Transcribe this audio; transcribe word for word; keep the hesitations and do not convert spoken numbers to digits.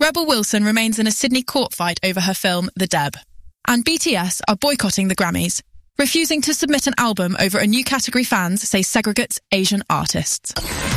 Rebel Wilson remains in a Sydney court fight over her film The Deb. And B T S are boycotting the Grammys, refusing to submit an album over a new category fans say segregates Asian artists.